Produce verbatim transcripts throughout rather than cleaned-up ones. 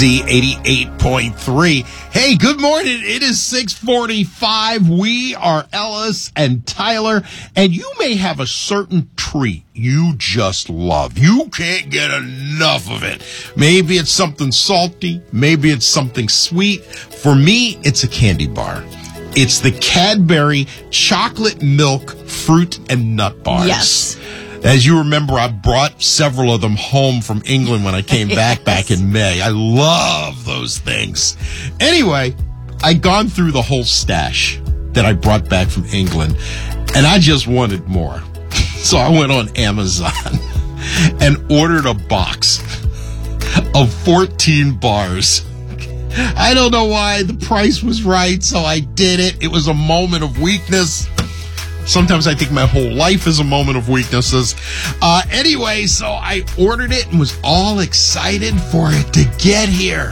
Z eighty-eight point three. Hey, good morning. It is six forty-five. We are Ellis and Tyler, and you may have a certain treat you just love. You can't get enough of it. Maybe it's something salty. Maybe it's something sweet. For me, it's a candy bar. It's the Cadbury Chocolate Milk Fruit and Nut Bars. Yes. As you remember, I brought several of them home from England when I came back yes. back in May. I love those things. Anyway, I'd gone through the whole stash that I brought back from England, and I just wanted more. So I went on Amazon and ordered a box of fourteen bars. I don't know why. The price was right, so I did it. It was a moment of weakness. Sometimes I think my whole life is a moment of weaknesses. Uh, anyway, so I ordered it and was all excited for it to get here.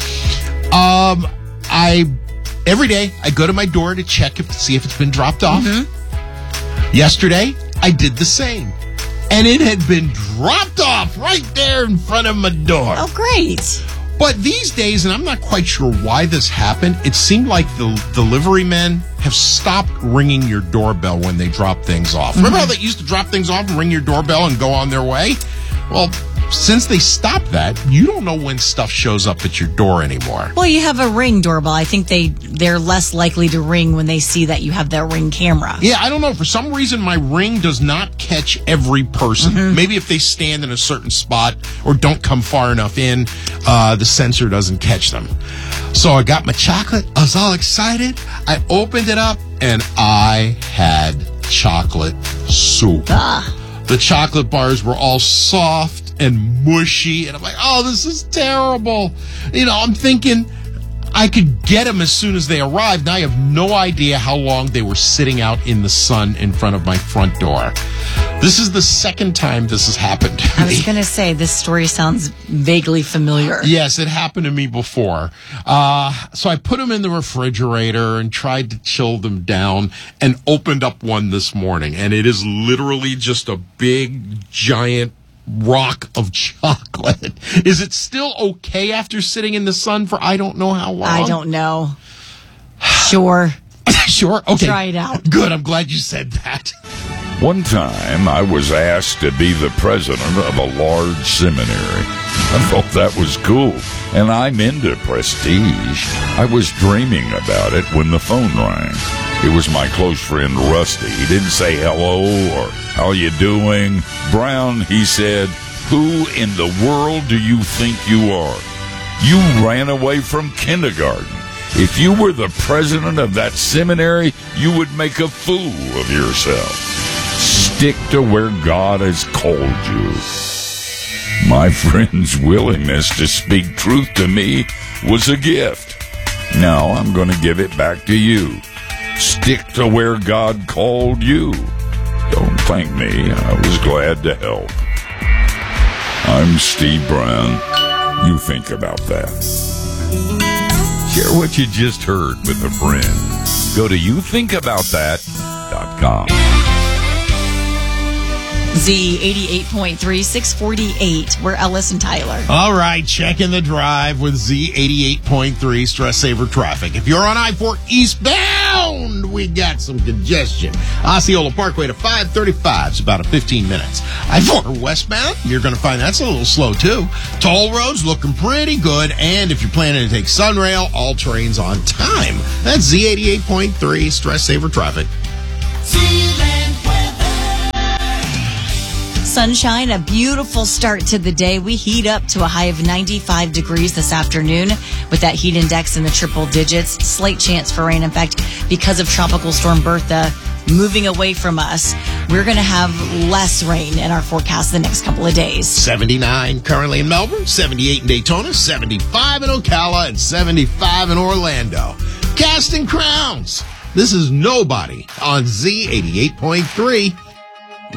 Um, I every day I go to my door to check if to see if it's been dropped off. Mm-hmm. Yesterday, I did the same. And it had been dropped off right there in front of my door. Oh, great. But these days, and I'm not quite sure why this happened, it seemed like the delivery men have stopped ringing your doorbell when they drop things off. Mm-hmm. Remember how they used to drop things off and ring your doorbell and go on their way? Well, since they stopped that, you don't know when stuff shows up at your door anymore. Well, you have a Ring doorbell. I think they, they're less likely to ring when they see that you have that Ring camera. Yeah, I don't know. For some reason, my Ring does not catch every person. Mm-hmm. Maybe if they stand in a certain spot or don't come far enough in, uh, the sensor doesn't catch them. So I got my chocolate. I was all excited. I opened it up, and I had chocolate soup. Ah. The chocolate bars were all soft and mushy, and I'm like, oh, this is terrible. You know, I'm thinking I could get them as soon as they arrived. Now I have no idea how long they were sitting out in the sun in front of my front door. This is the second time this has happened to I was me. going to say, this story sounds vaguely familiar. Yes, it happened to me before. Uh, so I put them in the refrigerator and tried to chill them down and opened up one this morning. And it is literally just a big, giant rock of chocolate. Is it still okay after sitting in the sun for I don't know how long? I don't know. Sure. Sure? Okay. Try it out. Good. I'm glad you said that. One time, I was asked to be the president of a large seminary. I thought that was cool, and I'm into prestige. I was dreaming about it when the phone rang. It was my close friend Rusty. He didn't say hello or how you doing. Brown, he said, who in the world do you think you are? You ran away from kindergarten. If you were the president of that seminary, you would make a fool of yourself. Stick to where God has called you. My friend's willingness to speak truth to me was a gift. Now I'm going to give it back to you. Stick to where God called you. Don't thank me. I was glad to help. I'm Steve Brown. You think about that. Share what you just heard with a friend. Go to you think about that dot com. Z eighty-eight point three, six forty-eight. We're Ellis and Tyler. All right, checking the drive with Z eighty-eight point three Stress Saver Traffic. If you're on I four eastbound, we got some congestion. Osceola Parkway to five thirty-five is about a fifteen minutes. I four westbound, you're going to find that's a little slow too. Toll roads looking pretty good, and if you're planning to take Sunrail, all trains on time. That's Z eighty-eight point three Stress Saver Traffic. Sunshine, a beautiful start to the day. We heat up to a high of ninety-five degrees this afternoon with that heat index in the triple digits. Slight chance for rain. In fact, because of Tropical Storm Bertha moving away from us, we're going to have less rain in our forecast the next couple of days. seventy-nine currently in Melbourne, seventy-eight in Daytona, seventy-five in Ocala, and seventy-five in Orlando. Casting crowns. This is Nobody on Z eighty-eight point three.